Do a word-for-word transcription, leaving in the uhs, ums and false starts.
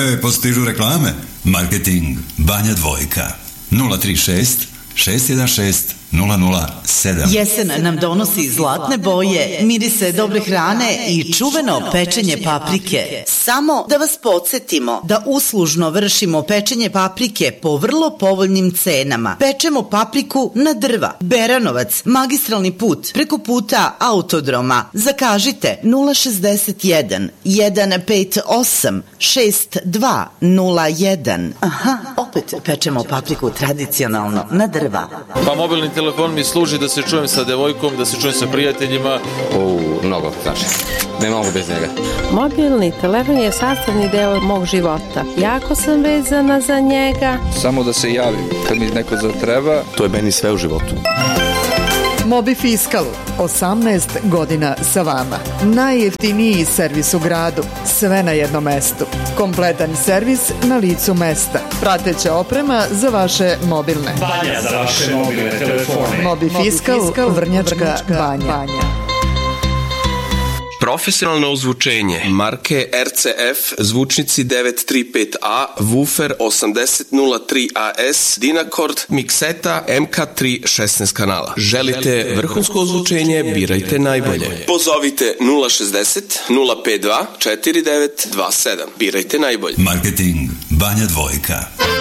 E, postižu reklame. Marketing Banja Dvojka. nula tri šest šest jedan šest nula nula sedam. Jesen nam donosi zlatne boje, mirise dobre hrane i čuveno pečenje paprike. Samo da vas podsjetimo da uslužno vršimo pečenje paprike po vrlo povoljnim cenama. Pečemo papriku na drva. Beranovac, magistralni put, preko puta Autodroma. Zakažite nula šezdeset jedan jedan pet osam šest dva nula jedan. Aha, opet pečemo papriku tradicionalno na drva. Pa mobilni telefon mi služi da se čujem sa devojkom, da se čujem sa prijateljima. O, mnogo, znači. Ne mogu bez njega. Mobilni telefon je sastavni deo mog života. Jako sam vezana za njega. Samo da se javim kad mi neko zatreba. To je meni sve u životu. Mobifiskal, osamnaest godina sa vama. Najjeftiniji servis u gradu, sve na jednom mestu. Kompletan servis na licu mesta. Prateća oprema za vaše mobilne. Banja za vaše mobilne telefone. Mobifiskal, Vrnjačka banja. Profesionalno ozvučenje marke R C F, zvučnici devet tri pet A, woofer osamdeset nula tri A S, Dynacord, mikseta M K tri šesnaest kanala. Želite vrhunsko ozvučenje, birajte najbolje. Pozovite nula šezdeset nula pet dva četiri devet dva sedam. Birajte najbolje. Marketing Banja Dvojka.